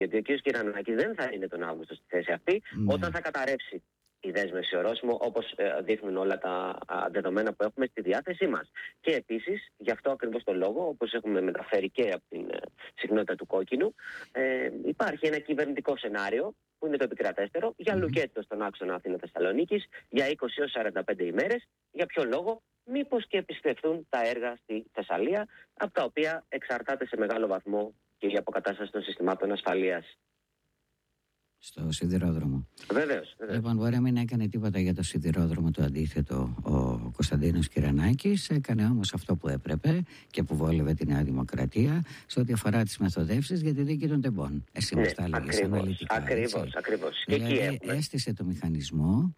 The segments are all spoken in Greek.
Γιατί ο κ. Κυρανάκης δεν θα είναι τον Αύγουστο στη θέση αυτή, όταν θα καταρρεύσει η δέσμευση ορόσημο, όπως δείχνουν όλα τα δεδομένα που έχουμε στη διάθεσή μας. Και επίσης, γι' αυτό ακριβώς το λόγο, όπως έχουμε μεταφέρει και από την συχνότητα του κόκκινου, υπάρχει ένα κυβερνητικό σενάριο, που είναι το επικρατέστερο, για λουκέτο στον άξονα Αθήνα-Θεσσαλονίκης, για 20 έως 45 ημέρες. Για ποιο λόγο? Μήπως και επισκεφθούν τα έργα στη Θεσσαλία, από τα οποία εξαρτάται σε μεγάλο βαθμό και η αποκατάσταση των συστημάτων ασφαλείας. Στο σιδηρόδρομο. Βεβαίως. Λοιπόν, μπορεί να μην έκανε τίποτα για το σιδηρόδρομο, το αντίθετο ο Κωνσταντίνος Κυρανάκης. Έκανε όμως αυτό που έπρεπε και που βόλευε τη Νέα Δημοκρατία σε ό,τι αφορά τις μεθοδεύσεις για τη δίκη των τεμπών. Εσύ μας τα έλεγες αναλυτικά. Ακριβώς. Και δηλαδή έστησε το μηχανισμό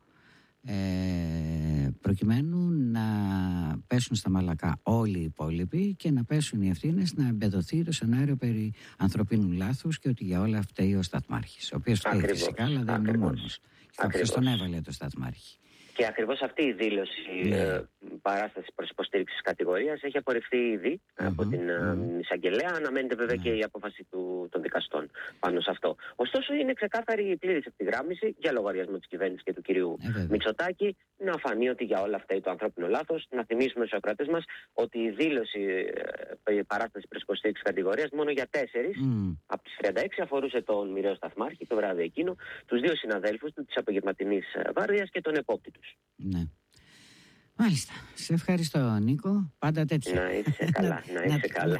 προκειμένου να πέσουν στα μαλακά όλοι οι υπόλοιποι και να πέσουν οι ευθύνες, να εμπεδοθεί το σενάριο περί ανθρωπίνου λάθους και ότι για όλα φταίει ο Σταθμάρχης, ο οποίος φταίει φυσικά, αλλά δεν είναι μόνος. Κάποιος τον έβαλε το Σταθμάρχη. Και ακριβώς αυτή η δήλωση παράσταση προς υποστήριξη της κατηγορίας έχει απορριφθεί ήδη από την εισαγγελέα. Αναμένεται βέβαια και η απόφαση των δικαστών πάνω σε αυτό. Ωστόσο, είναι ξεκάθαρη η πλήρης ευθυγράμμιση για λογαριασμό της κυβέρνησης και του κυρίου Μητσοτάκη να φανεί ότι για όλα αυτά το ανθρώπινο λάθος. Να θυμίσουμε στους ακροατές μας ότι η δήλωση παράσταση προς υποστήριξη της κατηγορίας μόνο για 4 από τις 36 αφορούσε τον μοιραίο Σταθμάρχη το βράδυ εκείνο, τους 2 συναδέλφους του της απογευματινής βάρδιας και τον επόπτη τους. Ναι. Μάλιστα. Σε ευχαριστώ, Νίκο. Πάντα τέτοια. Να είσαι καλά.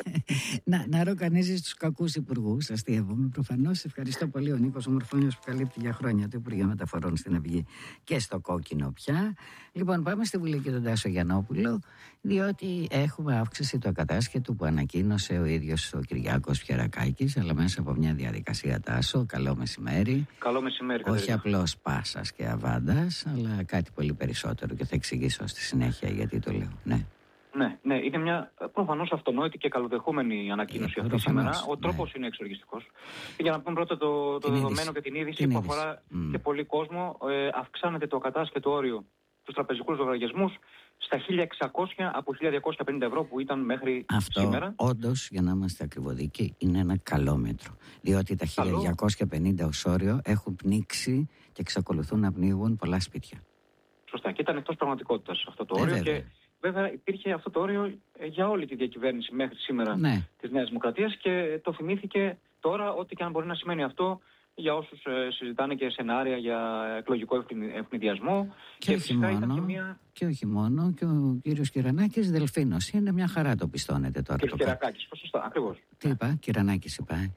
Να ροκανίζεις τους κακούς υπουργούς. Αστείευομαι προφανώς. Ευχαριστώ πολύ ο Νίκος Ομορφώνιος που καλύπτει για χρόνια το Υπουργείο Μεταφορών στην Αυγή και στο κόκκινο πια. Λοιπόν, πάμε στη Βουλή και τον Τάσο Γιαννόπουλο, διότι έχουμε αύξηση του ακατάσχετου που ανακοίνωσε ο ίδιος ο Κυριάκος Πιερακάκης, αλλά μέσα από μια διαδικασία. Τάσο, καλό μεσημέρι. Καλό μεσημέρι. Όχι απλώς πάσας και αβάντας, αλλά κάτι πολύ περισσότερο και θα εξηγήσω στη συνέχεια γιατί το λέω. Ναι, είναι μια προφανώς αυτονόητη και καλοδεχούμενη ανακοίνωση αυτή σήμερα. Ο τρόπος είναι εξοργιστικός. Για να πούμε πρώτα το δεδομένο και την είδηση που αφορά και πολύ κόσμο, αυξάνεται το ακατάσχετο όριο στους τραπεζικούς λογαριασμούς στα 1.600 από 1.250 ευρώ που ήταν μέχρι σήμερα. Αυτό όντως, για να είμαστε ακριβοδίκοι, είναι ένα καλό μέτρο. Διότι τα 1.250 ως όριο έχουν πνίξει και εξακολουθούν να πνίγουν πολλά σπίτια. Σωστά, και ήταν εκτός πραγματικότητας αυτό το όριο. Και βέβαια υπήρχε αυτό το όριο για όλη τη διακυβέρνηση μέχρι σήμερα της Νέας Δημοκρατίας και το θυμήθηκε τώρα, ό,τι και αν μπορεί να σημαίνει αυτό για όσους συζητάνε και σενάρια για εκλογικό ευνηδιασμό. Και όχι μόνο, και ο κύριος Κυρανάκης Δελφίνος. Είναι μια χαρά το πιστώνεται τώρα. Κύριος Κυρακάκης, σωστά, ακριβώς. Τι είπα, Κυρανάκης είπα.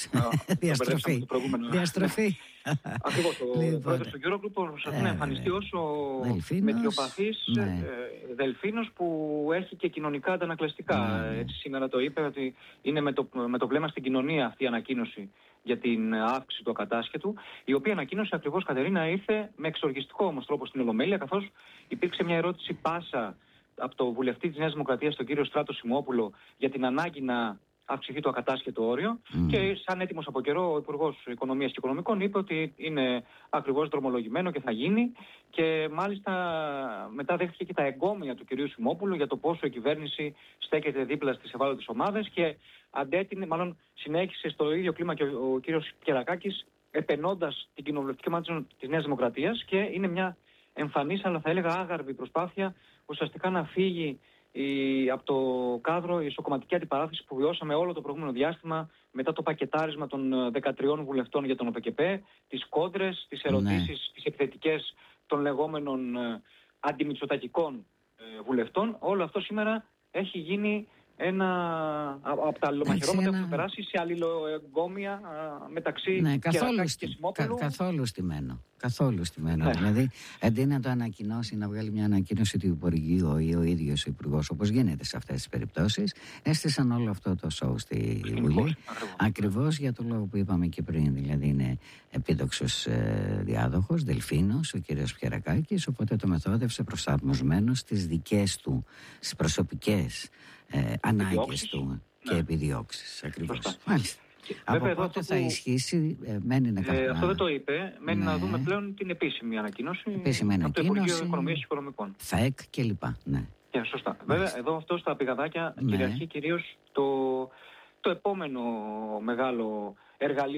Διαστροφή. Ακριβώς, ο πρόεδρος του Eurogroup προσπαθεί να εμφανιστεί όσο μετριοπαθής Δελφίνος που έχει και κοινωνικά αντανακλαστικά. Έτσι σήμερα το είπε ότι είναι με το βλέμμα στην κοινωνία αυτή η ανακοίνωση για την αύξηση του ακατάσχετου, η οποία ανακοίνωση ακριβώς, Κατερίνα, ήρθε με εξοργιστικό όμως τρόπο στην Ολομέλεια, καθώς υπήρξε μια ερώτηση πάσα από το βουλευτή της Νέας Δημοκρατίας, τον κύριο Στράτο Σιμόπουλο, για την ανάγκη να αυξηθεί το ακατάσχετο όριο και σαν έτοιμος από καιρό ο Υπουργός Οικονομίας και Οικονομικών είπε ότι είναι ακριβώς δρομολογημένο και θα γίνει και μάλιστα μετά δέχτηκε και τα εγκόμια του κυρίου Σιμόπουλου για το πόσο η κυβέρνηση στέκεται δίπλα στις ευάλωτες ομάδες και αντέτεινε, μάλλον συνέχισε στο ίδιο κλίμα και ο κύριος Κερακάκης επενώντας την κοινοβουλευτική ομάδα της Νέας Δημοκρατίας και είναι μια εμφανής αλλά θα έλεγα άγαρβη προσπάθεια ουσιαστικά να φύγει από το κάδρο η ισοκομματική αντιπαράθεση που βιώσαμε όλο το προηγούμενο διάστημα μετά το πακετάρισμα των 13 βουλευτών για τον ΟΠΕΚΕΠΕ, τις κόντρες, τις ερωτήσεις, τις επιθετικές των λεγόμενων αντιμητσοτακικών βουλευτών. Όλο αυτό σήμερα έχει γίνει ένα από τα αλληλομαχαιρώματα που θα περάσει σε αλληλοεγκόμια μεταξύ Κερακάκη και Σιμόπουλου. Καθόλου στημένο. Δηλαδή, αντί να το ανακοινώσει, να βγάλει μια ανακοίνωση του Υπουργείου ή ο ίδιος ο Υπουργός, όπως γίνεται σε αυτές τις περιπτώσεις, έστησαν όλο αυτό το σοου στη Βουλή. Ακριβώς για το λόγο που είπαμε και πριν. Δηλαδή, είναι επίδοξος διάδοχος, Δελφίνος, ο κύριος Πιερακάκης, οπότε το μεθόδευσε προσαρμοσμένος στις δικές του, στις προσωπικές ανάγκες του και επιδιώξεις. Ακριβώς. Μάλιστα. Από πότε θα ισχύσει, μένει να κάνουμε. Αυτό δεν το είπε. Μένει να δούμε πλέον την επίσημη ανακοίνωση από το Υπουργείο Οικονομίας και Οικονομικών. ΦΑΕΚ κλπ. Ναι. Σωστά. Βέβαια, εδώ αυτό στα πηγαδάκια κυριαρχεί κυρίως το επόμενο μεγάλο εργαλείο